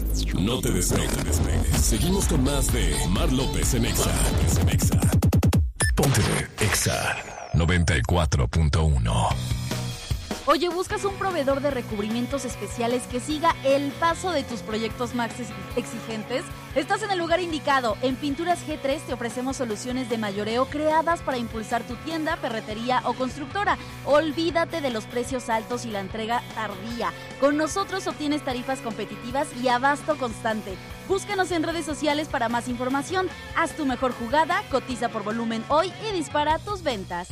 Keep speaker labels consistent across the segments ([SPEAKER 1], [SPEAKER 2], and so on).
[SPEAKER 1] No te despegues. Seguimos con más de Mar López en Exa. Ponte Exa 94.1.
[SPEAKER 2] Oye, ¿buscas un proveedor de recubrimientos especiales que siga el paso de tus proyectos más exigentes? Estás en el lugar indicado. En Pinturas G3 te ofrecemos soluciones de mayoreo creadas para impulsar tu tienda, ferretería o constructora. Olvídate de los precios altos y la entrega tardía. Con nosotros obtienes tarifas competitivas y abasto constante. Búscanos en redes sociales para más información. Haz tu mejor jugada, cotiza por volumen hoy y dispara tus ventas.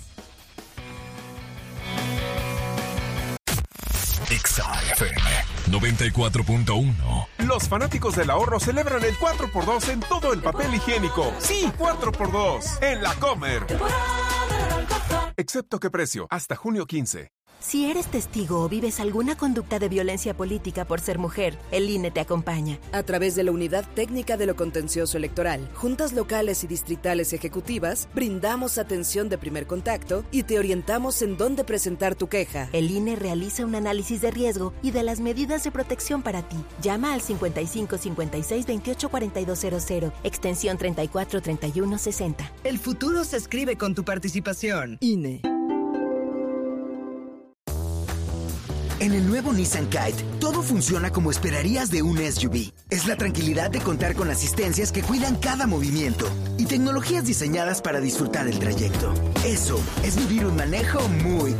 [SPEAKER 1] Exa FM 94.1.
[SPEAKER 3] Los fanáticos del ahorro celebran el 4x2 en todo el papel higiénico. Sí, 4x2 en La Comer. Excepto qué precio, hasta junio 15.
[SPEAKER 4] Si eres testigo o vives alguna conducta de violencia política por ser mujer, el INE te acompaña.
[SPEAKER 5] A través de la Unidad Técnica de lo Contencioso Electoral, juntas locales y distritales ejecutivas, brindamos atención de primer contacto y te orientamos en dónde presentar tu queja.
[SPEAKER 4] El INE realiza un análisis de riesgo y de las medidas de protección para ti. Llama al 55 56 28 4200, extensión 34 31 60.
[SPEAKER 6] El futuro se escribe con tu participación. INE.
[SPEAKER 7] En el nuevo Nissan Kite, todo funciona como esperarías de un SUV. Es la tranquilidad de contar con asistencias que cuidan cada movimiento y tecnologías diseñadas para disfrutar el trayecto. Eso es vivir un manejo muy